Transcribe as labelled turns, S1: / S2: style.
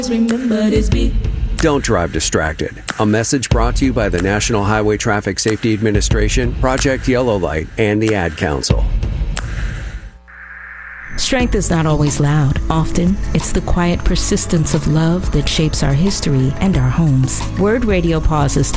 S1: Remember this beat.
S2: Don't drive distracted. A message brought to you by the National Highway Traffic Safety Administration, Project Yellow Light, and the Ad Council.
S3: Strength is not always loud. Often, it's the quiet persistence of love that shapes our history and our homes. Word Radio pauses